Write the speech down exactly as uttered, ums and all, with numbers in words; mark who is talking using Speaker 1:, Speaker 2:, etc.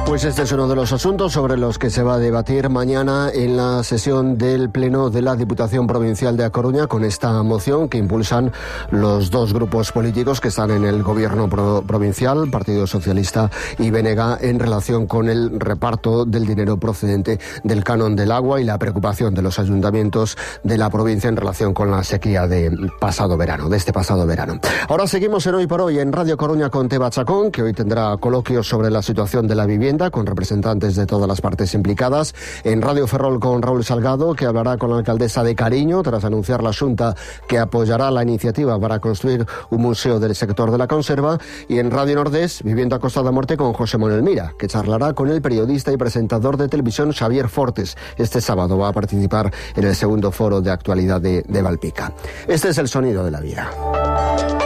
Speaker 1: Pues este es uno de los asuntos sobre los que se va a debatir mañana en la sesión del Pleno de la Diputación Provincial de A Coruña, con esta moción que impulsan los dos grupos políticos que están en el gobierno pro- provincial, Partido Socialista y B N G, en relación con el reparto del dinero procedente del canon del agua y la preocupación de los ayuntamientos de la provincia en relación con la sequía de pasado verano, de este pasado verano. Ahora seguimos en Hoy por Hoy en Radio Coruña con Teba Chacón, que hoy tendrá coloquios sobre la situación de la vivienda con representantes de todas las partes implicadas. En Radio Ferrol con Raúl Salgado, que hablará con la alcaldesa de Cariño tras anunciar la Xunta que apoyará la iniciativa para construir un museo del sector de la conserva. Y en Radio Nordés, Vivienda a Costa da Morte con José Manuel Mira, que charlará con el periodista y presentador de televisión Xavier Fortes. Este sábado va a participar en el segundo foro de actualidad de, de Valpica. Este es el sonido de la vida.